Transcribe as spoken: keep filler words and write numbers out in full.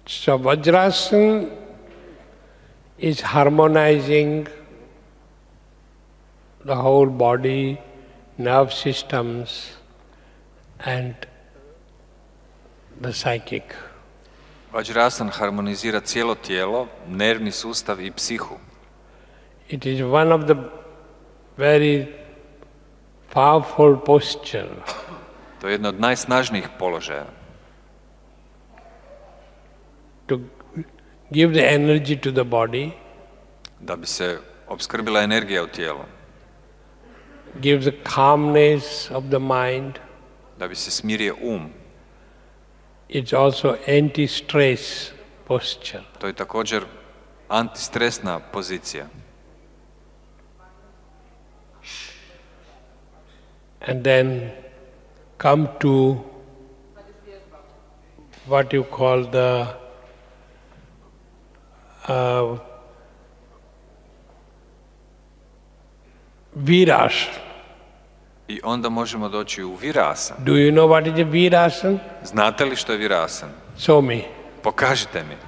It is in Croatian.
So Vajrasana is harmonizing the whole body, nerve systems and the psychic. Vajrasana harmonizira cijelo tijelo, nervni sustav i psihu. It is one of the very powerful posture. To je jedno od najsnažnijih položaja. To give the energy to the body. Da bi se opskrbila energija u tijelu. Gives the calmness of the mind. Da bi se smirio um. It's also anti-stress posture. To je također antistresna pozicija. And then come to what you call the uh, Virasana. I onda možemo doći u Virasana. Do you know what is a Virasana? Znate li što je Virasana? Show me. Pokažite mi.